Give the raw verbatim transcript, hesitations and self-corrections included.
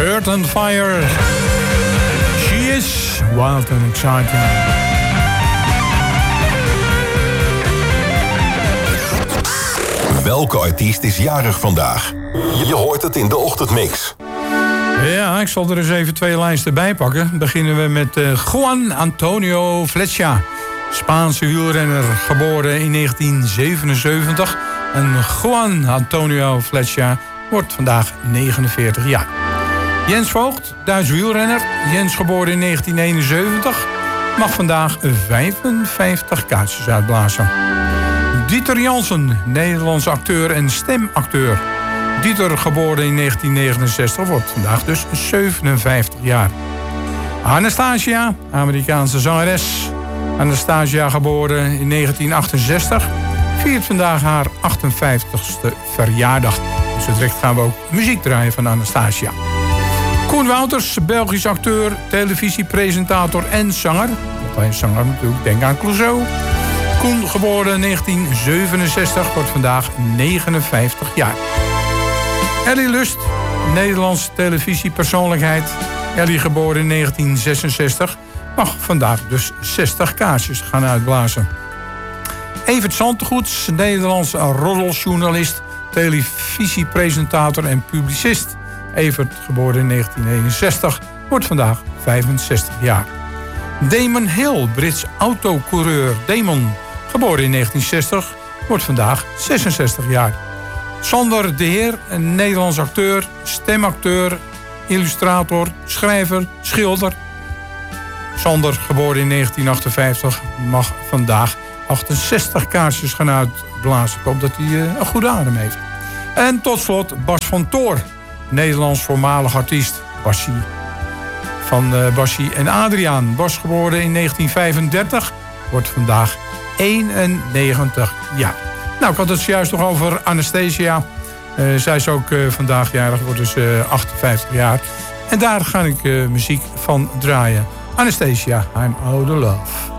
Earth and Fire. She is wild and exciting. Welke artiest is jarig vandaag? Je hoort het in de ochtendmix. Ja, ik zal er eens even twee lijsten bij pakken. Beginnen we met uh, Juan Antonio Flecha. Spaanse wielrenner, geboren in negentien zevenenzeventig. En Juan Antonio Flecha wordt vandaag negenenveertig jaar. Jens Voogd, Duits wielrenner. Jens, geboren in negentien eenenzeventig. Mag vandaag vijfenvijftig kaartjes uitblazen. Dieter Jansen, Nederlandse acteur en stemacteur. Dieter, geboren in negentien negenenzestig, wordt vandaag dus zevenenvijftig jaar. Anastasia, Amerikaanse zangeres. Anastasia, geboren in negentien achtenzestig, viert vandaag haar achtenvijftigste verjaardag. Dus zo direct gaan we ook muziek draaien van Anastasia. Koen Wouters, Belgisch acteur, televisiepresentator en zanger. Want hij is zanger natuurlijk, denk aan Clouseau. Koen, geboren in negentien zevenenzestig, wordt vandaag negenenvijftig jaar. Ellie Lust, Nederlandse televisiepersoonlijkheid. Ellie, geboren in negentien zesenzestig, mag vandaag dus zestig kaarsjes gaan uitblazen. Evert Zantegoeds, Nederlandse roddeljournalist, televisiepresentator en publicist. Evert, geboren in negentien eenenzestig, wordt vandaag vijfenzestig jaar. Damon Hill, Brits autocoureur. Damon, geboren in negentien zestig, wordt vandaag zesenzestig jaar. Sander de Heer, een Nederlands acteur, stemacteur, illustrator, schrijver, schilder. Sander, geboren in negentien achtenvijftig, mag vandaag achtenzestig kaarsjes gaan uitblazen. Ik hoop dat hij uh, een goede adem heeft. En tot slot Bas van Toor, Nederlands voormalig artiest. Basie. Van uh, Basie en Adriaan. Bas, geboren in negentien vijfendertig, wordt vandaag eenennegentig jaar. Nou, ik had het zojuist nog over Anastasia. Uh, zij is ook uh, vandaag jarig, wordt dus uh, achtenvijftig jaar. En daar ga ik uh, muziek van draaien. Anastasia, I'm Out of Love.